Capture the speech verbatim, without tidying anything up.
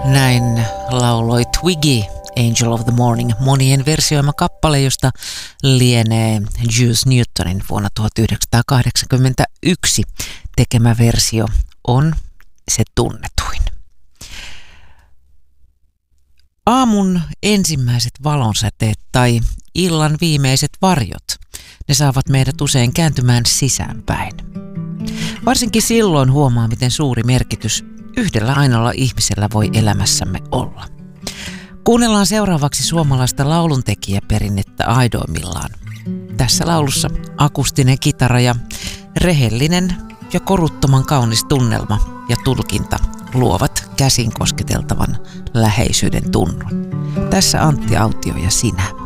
Näin lauloi Twiggy, Angel of the Morning, monien versioima kappale, josta lienee Juice Newtonin vuonna tuhatyhdeksänsataakahdeksankymmentäyksi tekemä versio on se tunnetuin. Aamun ensimmäiset valonsäteet tai illan viimeiset varjot, ne saavat meidät usein kääntymään sisäänpäin. Varsinkin silloin huomaa, miten suuri merkitys yhdellä ainoalla ihmisellä voi elämässämme olla. Kuunnellaan seuraavaksi suomalaista lauluntekijäperinnettä aidoimmillaan. Tässä laulussa akustinen kitara ja rehellinen ja koruttoman kaunis tunnelma ja tulkinta luovat käsin kosketeltavan läheisyyden tunnun. Tässä Antti Autio ja sinä.